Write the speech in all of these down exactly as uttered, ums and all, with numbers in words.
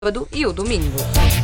sábado e o domingo.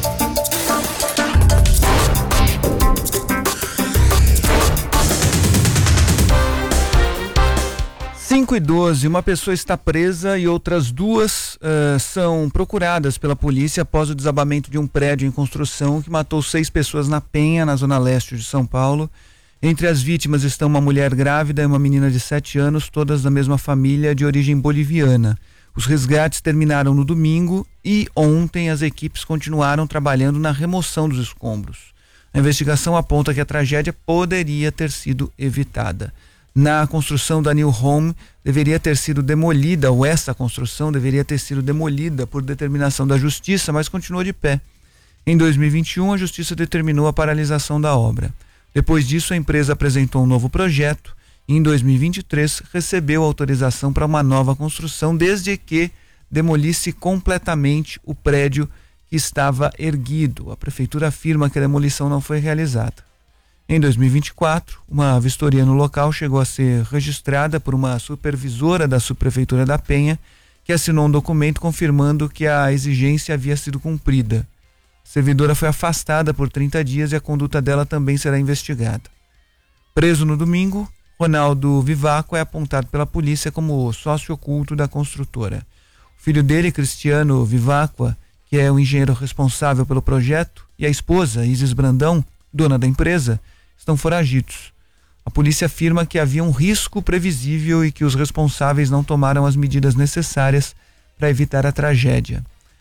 cinco e doze, uma pessoa está presa e outras duas uh, são procuradas pela polícia após o desabamento de um prédio em construção que matou seis pessoas na Penha, na zona leste de São Paulo. Entre as vítimas estão uma mulher grávida e uma menina de sete anos, todas da mesma família de origem boliviana. Os resgates terminaram no domingo e ontem as equipes continuaram trabalhando na remoção dos escombros. A investigação aponta que a tragédia poderia ter sido evitada. Na construção da New Home deveria ter sido demolida, ou essa construção deveria ter sido demolida por determinação da Justiça, mas continuou de pé. Em dois mil e vinte e um, a Justiça determinou a paralisação da obra. Depois disso, a empresa apresentou um novo projeto e em dois mil e vinte e três recebeu autorização para uma nova construção, desde que demolisse completamente o prédio que estava erguido. A prefeitura afirma que a demolição não foi realizada. Em dois mil e vinte e quatro, uma vistoria no local chegou a ser registrada por uma supervisora da subprefeitura da Penha, que assinou um documento confirmando que a exigência havia sido cumprida. A servidora foi afastada por trinta dias e a conduta dela também será investigada. Preso no domingo, Ronaldo Viváqua é apontado pela polícia como sócio oculto da construtora. O filho dele, Cristiano Viváqua, que é o engenheiro responsável pelo projeto, e a esposa, Isis Brandão, dona da empresa, estão foragidos. A polícia afirma que havia um risco previsível e que os responsáveis não tomaram as medidas necessárias para evitar a tragédia.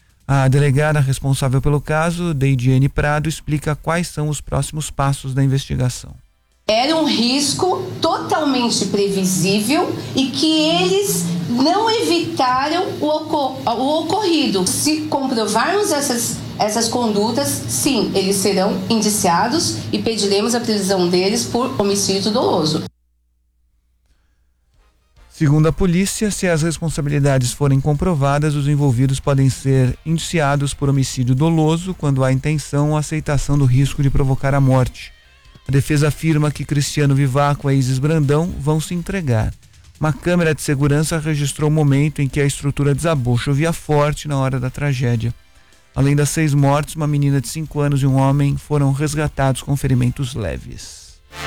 A delegada responsável pelo caso, Deidiane Prado, explica quais são os próximos passos da investigação. Era um risco totalmente previsível e que eles não evitaram o, ocor- o ocorrido. Se comprovarmos essas, essas condutas, sim, eles serão indiciados e pediremos a prisão deles por homicídio doloso. Segundo a polícia, se as responsabilidades forem comprovadas, os envolvidos podem ser indiciados por homicídio doloso quando há intenção ou aceitação do risco de provocar a morte. A defesa afirma que Cristiano Viváqua e Isis Brandão vão se entregar. Uma câmera de segurança registrou o momento em que a estrutura desabou. Chovia forte na hora da tragédia. Além das seis mortes, uma menina de cinco anos e um homem foram resgatados com ferimentos leves.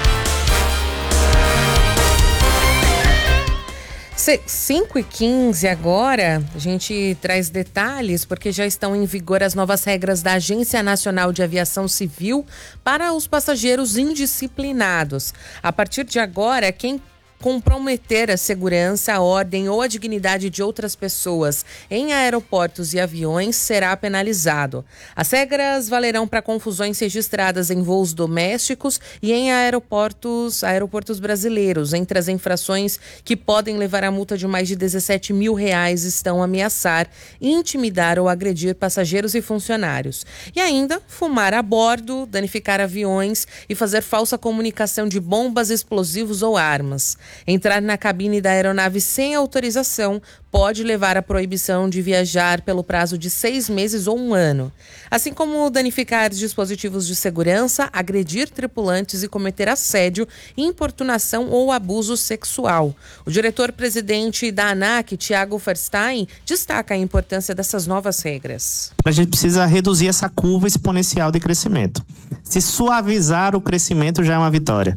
cinco e quinze agora, a gente traz detalhes porque já estão em vigor as novas regras da Agência Nacional de Aviação Civil para os passageiros indisciplinados. A partir de agora, quem comprometer a segurança, a ordem ou a dignidade de outras pessoas em aeroportos e aviões será penalizado. As regras valerão para confusões registradas em voos domésticos e em aeroportos, aeroportos brasileiros. Entre as infrações que podem levar a multa de mais de dezessete mil reais estão ameaçar, intimidar ou agredir passageiros e funcionários. E ainda fumar a bordo, danificar aviões e fazer falsa comunicação de bombas, explosivos ou armas. Entrar na cabine da aeronave sem autorização pode levar à proibição de viajar pelo prazo de seis meses ou um ano. Assim como danificar dispositivos de segurança, agredir tripulantes e cometer assédio, importunação ou abuso sexual. O diretor-presidente da ANAC, Tiago Verstein, destaca a importância dessas novas regras. A gente precisa reduzir essa curva exponencial de crescimento. Se suavizar o crescimento já é uma vitória.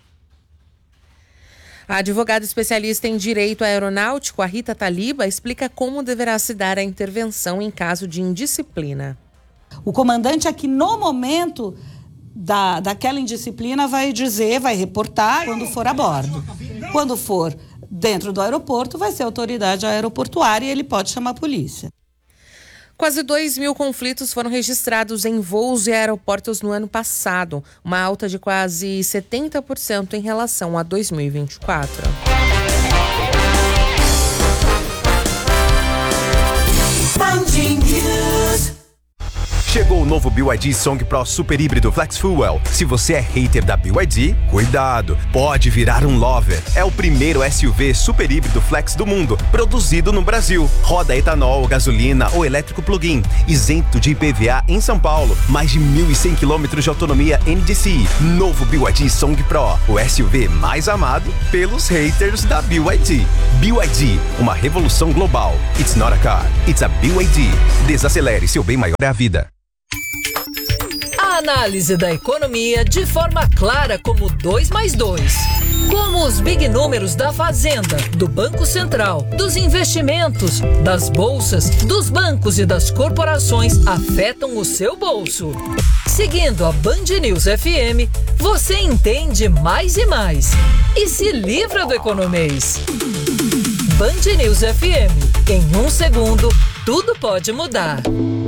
A advogada especialista em direito aeronáutico, a Rita Taliba, explica como deverá se dar a intervenção em caso de indisciplina. O comandante aqui no momento da, daquela indisciplina vai dizer, vai reportar quando for a bordo. Quando for dentro do aeroporto, vai ser a autoridade aeroportuária e ele pode chamar a polícia. Quase dois mil conflitos foram registrados em voos e aeroportos no ano passado, uma alta de quase setenta por cento em relação a dois mil e vinte e quatro. Chegou o novo B Y D Song Pro Super Híbrido Flex Fuel. Se você é hater da B Y D, cuidado, pode virar um lover. É o primeiro S U V super híbrido flex do mundo, produzido no Brasil. Roda etanol, gasolina ou elétrico plug-in, isento de I P V A em São Paulo. Mais de mil e cem quilômetros de autonomia N D C I. Novo B Y D Song Pro, o S U V mais amado pelos haters da B Y D. B Y D, uma revolução global. It's not a car, it's a B Y D. Desacelere, seu bem maior é a vida. A análise da economia de forma clara como dois mais dois. Como os big números da Fazenda, do Banco Central, dos investimentos, das bolsas, dos bancos e das corporações afetam o seu bolso. Seguindo a Band News F M, você entende mais e mais. E se livra do economês. Band News F M. Em um segundo, tudo pode mudar.